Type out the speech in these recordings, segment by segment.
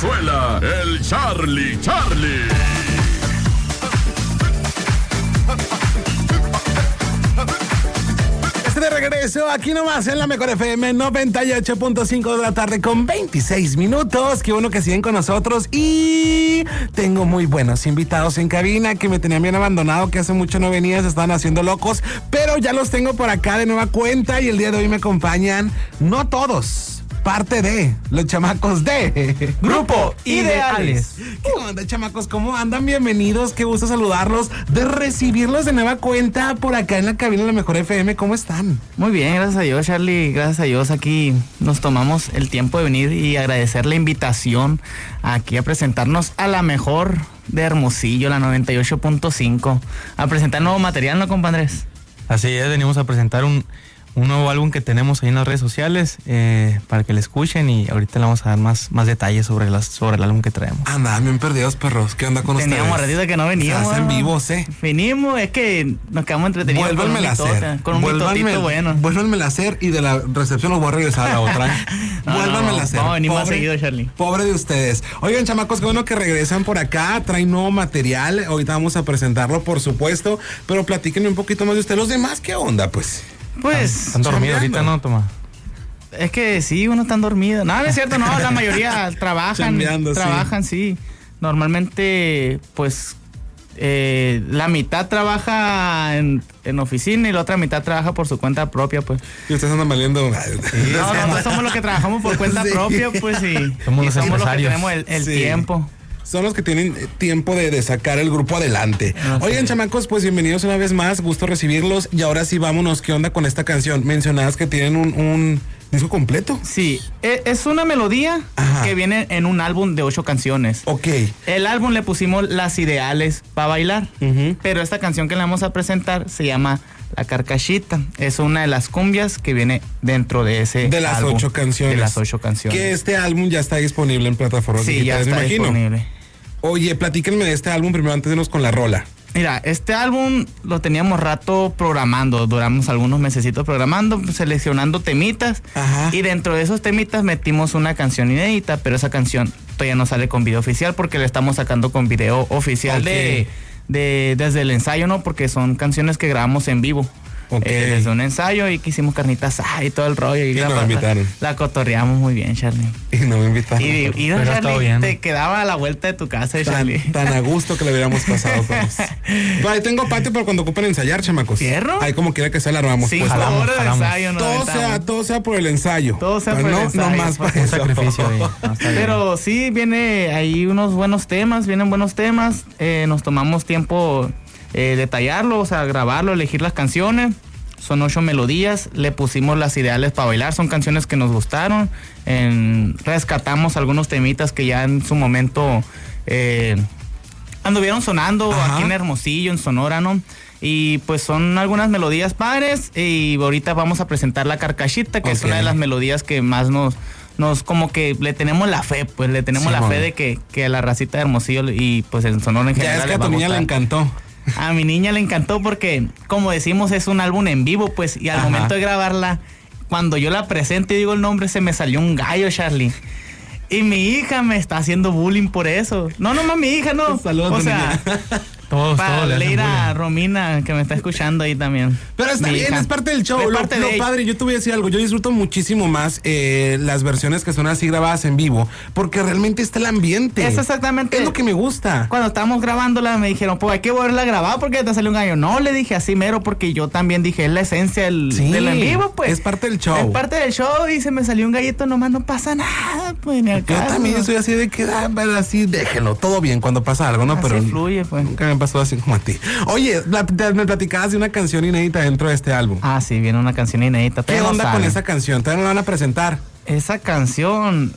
Venezuela, el Charlie. De regreso, aquí nomás en la Mejor FM 98.5 de la tarde con 26 minutos. Qué bueno que siguen con nosotros y tengo muy buenos invitados en cabina que me tenían bien abandonado, que hace mucho no venía, se estaban haciendo locos, pero ya los tengo por acá de nueva cuenta y el día de hoy me acompañan, no todos, parte de los chamacos de Grupo Ideales. ¿Qué onda, chamacos? ¿Cómo andan? Bienvenidos, qué gusto saludarlos, de recibirlos de nueva cuenta por acá en la cabina de la Mejor FM. ¿Cómo están? Muy bien, gracias a Dios, Charlie, gracias a Dios. Aquí nos tomamos el tiempo de venir y agradecer la invitación aquí a presentarnos a la mejor de Hermosillo, la 98.5, a presentar nuevo material, ¿no, compadres? Así es, venimos a presentar un nuevo álbum que tenemos ahí en las redes sociales para que le escuchen y ahorita le vamos a dar más detalles sobre el álbum que traemos. Andan bien perdidos, perros. ¿Qué onda con ustedes? Teníamos ratito que no veníamos. Se hacen vivos, ¿eh? Venimos, es que nos quedamos entretenidos con un mitotito bueno. Vuélvanmela a hacer y de la recepción los voy a regresar a la otra. Vuélvanmela a hacer. No, venimos más seguido, Charlie. Pobre de ustedes. Oigan, chamacos, qué bueno que regresan por acá. Traen nuevo material. Ahorita vamos a presentarlo, por supuesto. Pero platíquenme un poquito más de ustedes. Los demás, ¿qué onda, pues? Pues... ¿Están dormidos ahorita, no, Toma? Es que sí, uno está dormido. No, es cierto, no, la mayoría trabajan, sí. Normalmente, pues, la mitad trabaja en oficina y la otra mitad trabaja por su cuenta propia, pues. Y ustedes andan valiendo. No, somos los que trabajamos por cuenta propia, pues, sí. Somos los empresarios. Los que tenemos el tiempo. Son los que tienen tiempo de sacar el grupo adelante. Oigan, chamacos, pues bienvenidos una vez más. Gusto recibirlos. Y ahora sí, vámonos. ¿Qué onda con esta canción? Mencionabas que tienen un disco completo. Sí, es una melodía que viene en un álbum de 8 canciones. Ok. El álbum le pusimos Las Ideales para bailar. Pero esta canción que le vamos a presentar se llama La Carcachita. Es una de las cumbias que viene dentro de ese de las álbum. 8 canciones. De las 8 canciones. Que este álbum ya está disponible en plataformas digitales, ya está disponible. Oye, platíquenme de este álbum primero antes de irnos con la rola. Mira, este álbum lo teníamos rato programando, duramos algunos mesecitos programando, seleccionando temitas. Y dentro de esos temitas metimos una canción inédita, pero esa canción todavía no sale con video oficial porque le estamos sacando con video oficial desde el ensayo, ¿no? Porque son canciones que grabamos en vivo. Desde un ensayo y que hicimos carnitas y todo el rollo. Y no me invitaron. La cotorreamos muy bien, Charlie. Y no me invitaron. Y don Charlie, te quedaba a la vuelta de tu casa, Charlie. Tan a gusto que le hubiéramos pasado. Pero ahí tengo patio para cuando ocupen ensayar, chamacos. ¿Cierro? Ahí como quiera que sea la armamos. 5 horas de ensayo. Todo sea por el ensayo. Todo sea por el ensayo. No más para un sacrificio ahí. Pero sí, viene ahí unos buenos temas, vienen buenos temas. Nos tomamos tiempo detallarlo, o sea, grabarlo, elegir las canciones. Son 8 melodías, le pusimos Las Ideales para bailar, son canciones que nos gustaron. Rescatamos algunos temitas que ya en su momento anduvieron sonando aquí en Hermosillo, en Sonora, ¿no? Y pues son algunas melodías padres y ahorita vamos a presentar La Carcachita, que es una de las melodías que más nos como que le tenemos la fe, pues le tenemos la fe de que a la racita de Hermosillo y pues en Sonora en general. Ya es que a tu niña le encantó. A mi niña le encantó porque, como decimos, es un álbum en vivo, pues, y al momento de grabarla, cuando yo la presento y digo el nombre, se me salió un gallo, Charlie. Y mi hija me está haciendo bullying por eso. No, más mi hija, no. Saludos, o sea, todos Leira Romina, que me está escuchando ahí también. Pero está bien, hija. Es parte del show. Lo padre, yo te voy a decir algo. Yo disfruto muchísimo más las versiones que son así grabadas en vivo, porque realmente está el ambiente. Es exactamente. Es lo que me gusta. Cuando estábamos grabándola, me dijeron, pues hay que volverla a grabar porque te salió un gallo. No, le dije así mero, porque yo también dije, es la esencia del en vivo, pues. Es parte del show. Es parte del show y se me salió un gallito, nomás no pasa nada, pues, ni al caso. Yo también soy así de que, así, déjenlo, todo bien cuando pasa algo, ¿no? Así pero fluye, pues. Nunca me pasó así como a ti. Oye, me platicabas de una canción inédita dentro de este álbum. Ah, sí, viene una canción inédita. ¿Qué onda con esa canción? ¿Todavía no la van a presentar? Esa canción,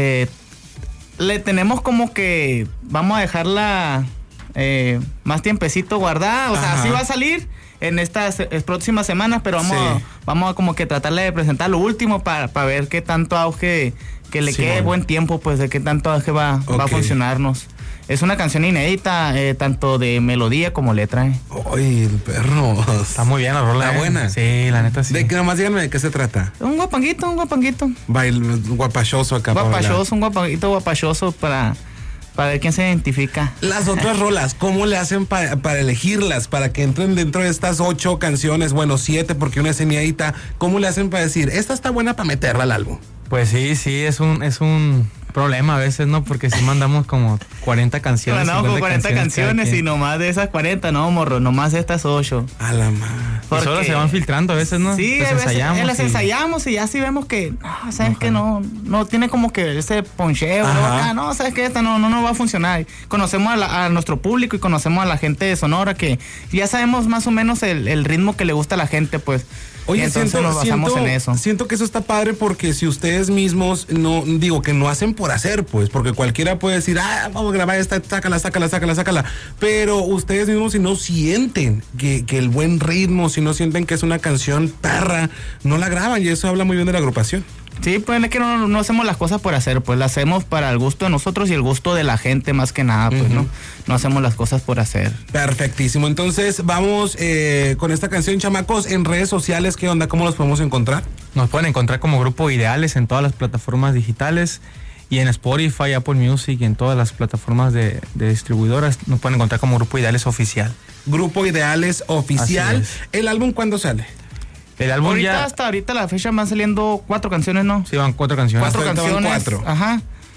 le tenemos como que vamos a dejarla más tiempecito guardada. O sea, sí va a salir en estas próximas semanas, pero vamos a como que tratarle de presentar lo último para ver qué tanto auge, que le quede buen tiempo, pues de qué tanto auge va a funcionarnos. Es una canción inédita, tanto de melodía como letra. ¡Ay, el perro! Está muy bien la rola. ¿Está buena? Sí, la neta sí. Nomás díganme de qué se trata. Un guapanguito. Guapachoso acá. Guapachoso, un guapanguito guapachoso para ver quién se identifica. Las otras rolas, ¿cómo le hacen para elegirlas? Para que entren dentro de estas 8 canciones, bueno, 7 porque una es inédita. ¿Cómo le hacen para decir, esta está buena para meterla al álbum? Pues sí, es un problema a veces, ¿no? Porque si mandamos como 40 canciones. Mandamos como 40 canciones y nomás de esas 40, no, morro, nomás estas 8. A la madre. Y solo se van filtrando a veces, ¿no? Sí, las a veces ensayamos. Ensayamos y ya sí vemos que, ¿sabes qué? No tiene como que ese poncheo, no, ¿sabes qué? Esta no va a funcionar. Conocemos a nuestro público y conocemos a la gente de Sonora que ya sabemos más o menos el ritmo que le gusta a la gente, pues. Oye, nos basamos en eso. Siento que eso está padre porque si ustedes mismos que no hacen por hacer, pues, porque cualquiera puede decir, vamos a grabar esta, sácala. Pero ustedes mismos, si no sienten que el buen ritmo, si no sienten que es una canción perra, no la graban y eso habla muy bien de la agrupación. Sí, pues es que no hacemos las cosas por hacer, pues las hacemos para el gusto de nosotros y el gusto de la gente más que nada, pues, ¿no? No hacemos las cosas por hacer. Perfectísimo. Entonces, vamos con esta canción, chamacos, en redes sociales, ¿qué onda? ¿Cómo los podemos encontrar? Nos pueden encontrar como Grupo Ideales en todas las plataformas digitales y en Spotify, Apple Music y en todas las plataformas de distribuidoras. Nos pueden encontrar como Grupo Ideales Oficial. Grupo Ideales Oficial. ¿El álbum cuándo sale? El álbum hasta ahorita la fecha van saliendo 4 canciones, ¿no? Sí, van 4 canciones. 4 canciones. 4. Ajá.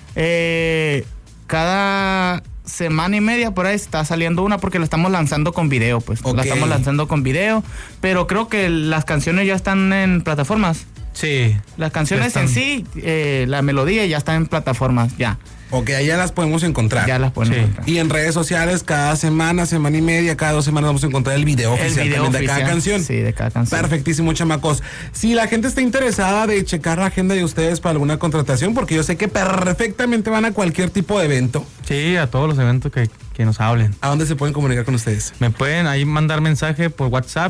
Cada semana y media por ahí está saliendo una porque lo estamos lanzando con video, pues. Okay. La estamos lanzando con video, pero creo que las canciones ya están en plataformas. Sí. Las canciones en sí, la melodía ya está en plataformas, ya. Ok, allá las podemos encontrar. Ya las podemos encontrar. Y en redes sociales, cada semana y media, cada 2 semanas vamos a encontrar el video oficial de cada canción. Sí, de cada canción. Perfectísimo, chamacos. Si la gente está interesada de checar la agenda de ustedes para alguna contratación, porque yo sé que perfectamente van a cualquier tipo de evento. Sí, a todos los eventos que nos hablen. ¿A dónde se pueden comunicar con ustedes? Me pueden ahí mandar mensaje por WhatsApp,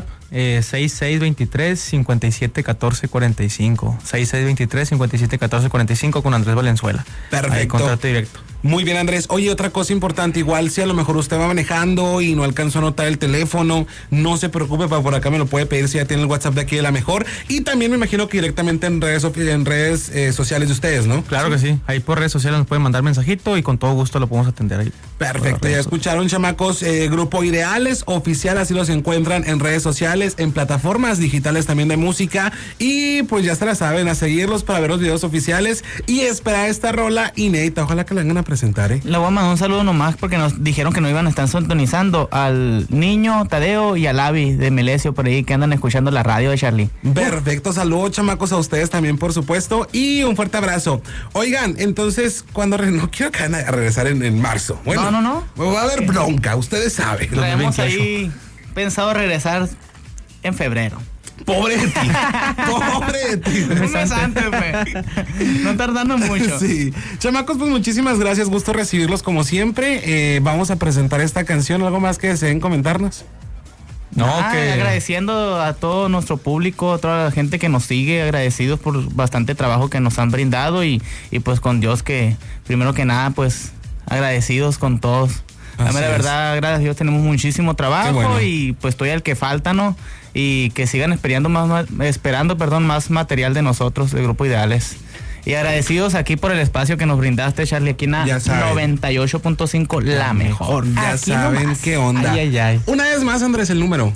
6623-571445. 6623-571445 con Andrés Valenzuela. Perfecto. Ahí, contrato directo. Muy bien, Andrés. Oye, otra cosa importante, igual si a lo mejor usted va manejando y no alcanzó a anotar el teléfono, no se preocupe, por acá me lo puede pedir si ya tiene el WhatsApp de aquí de La Mejor. Y también me imagino que directamente en redes sociales de ustedes, ¿no? Claro que sí. Ahí por redes sociales nos pueden mandar mensajito y con todo gusto lo podemos atender ahí. Perfecto, ya escucharon, chamacos, Grupo Ideales Oficial, así los encuentran en redes sociales, en plataformas digitales también de música, y pues ya se la saben, a seguirlos para ver los videos oficiales y esperar esta rola inédita. Ojalá que la vengan a presentar, Le voy a mandar un saludo nomás porque nos dijeron que no iban a estar sintonizando al niño Tadeo y al Avi de Melesio por ahí que andan escuchando la radio de Charlie. Perfecto, saludos, chamacos, a ustedes también, por supuesto, y un fuerte abrazo. Oigan, entonces, cuando no quiero que vayan a regresar en marzo. Bueno, no. Va a haber bronca, ustedes saben. Traemos ahí pensado regresar en febrero. Pobre de ti. Un mes antes, no tardando mucho. Sí. Chamacos, pues muchísimas gracias. Gusto recibirlos como siempre. Vamos a presentar esta canción. ¿Algo más que deseen comentarnos? Agradeciendo a todo nuestro público, a toda la gente que nos sigue, agradecidos por bastante trabajo que nos han brindado y pues con Dios que, primero que nada, pues agradecidos con todos. La verdad, gracias a Dios tenemos muchísimo trabajo y pues estoy al que falta, ¿no? Y que sigan esperando más material de nosotros, del Grupo Ideales. Y agradecidos aquí por el espacio que nos brindaste, Charlie, aquí en 98.5, La Mejor. Ya aquí saben nomás. qué onda. Ay. Una vez más, Andrés, el número.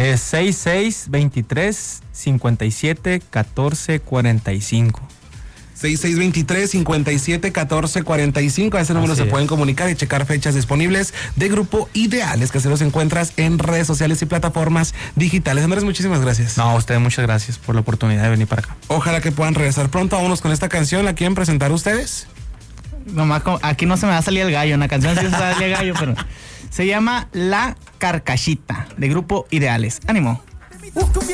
6623-571445. 6623-571445. A ese número se pueden comunicar y checar fechas disponibles de Grupo Ideales, que se los encuentras en redes sociales y plataformas digitales. Andrés, muchísimas gracias. No, a usted muchas gracias por la oportunidad de venir para acá. Ojalá que puedan regresar pronto. Vámonos con esta canción. ¿La quieren presentar ustedes? Nomás aquí no se me va a salir el gallo. En la canción sí se sale el gallo, pero se llama La Carcachita, de Grupo Ideales. ¡Ánimo!